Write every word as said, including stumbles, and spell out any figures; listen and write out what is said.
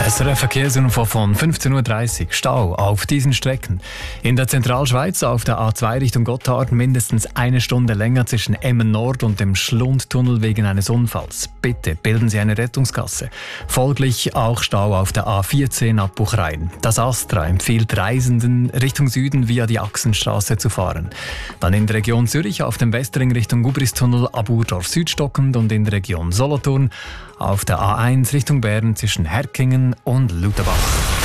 S R F-Verkehrsinfo von fünfzehn Uhr dreißig. Stau auf diesen Strecken. In der Zentralschweiz auf der A zwei Richtung Gotthard mindestens eine Stunde länger zwischen Emmen Nord und dem Schlundtunnel wegen eines Unfalls. Bitte bilden Sie eine Rettungsgasse. Folglich auch Stau auf der A vierzehn ab Buchrein. Das Astra empfiehlt Reisenden Richtung Süden via die Achsenstraße zu fahren. Dann in der Region Zürich auf dem Westring Richtung Gubristunnel ab Urdorf Süd stockend und in der Region Solothurn auf der A eins Richtung Bern zwischen Herkingen und Luterbach.